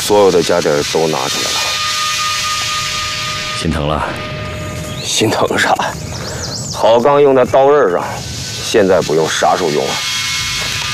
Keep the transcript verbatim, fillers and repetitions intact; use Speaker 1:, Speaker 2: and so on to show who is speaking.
Speaker 1: 所有的家底儿都拿出来了。
Speaker 2: 心疼了？
Speaker 1: 心疼啥？好钢用在刀刃上，现在不用，啥时候用啊？